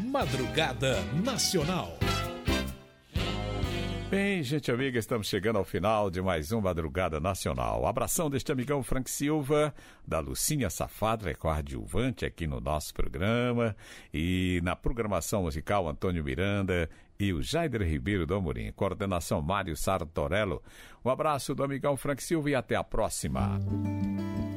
Madrugada Nacional. Bem, gente amiga, estamos chegando ao final de mais um Madrugada Nacional. Abração deste amigão Frank Silva, da Lucinha Safadra, coadjuvante aqui no nosso programa, e na programação musical Antônio Miranda e o Jaider Ribeiro do Amorim. Coordenação Mário Sartorello. Um abraço do amigão Frank Silva e até a próxima.